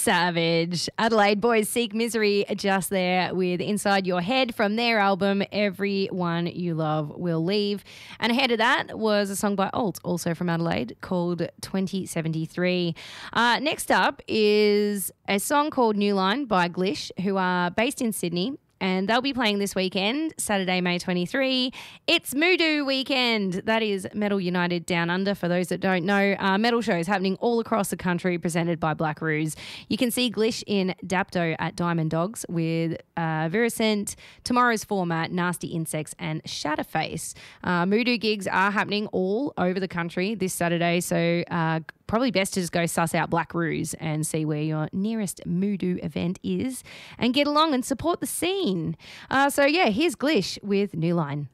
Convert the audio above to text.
Savage. Adelaide Boys Seek Misery just there with Inside Your Head from their album Everyone You Love Will Leave. And ahead of that was a song by Alt, also from Adelaide, called 2073. Next up is a song called New Line by Glish, who are based in Sydney. And they'll be playing this weekend, Saturday, May 23. It's Moodoo weekend. That is Metal United Down Under, for those that don't know. Metal shows happening all across the country presented by Black Ruse. You can see Glish in Dapto at Diamond Dogs with Viricent, Tomorrow's Format, Nasty Insects and Shatterface. Moodoo gigs are happening all over the country this Saturday, so probably best to just go suss out Black Ruse and see where your nearest Moodoo event is and get along and support the scene. So, yeah, here's Glish with New Line.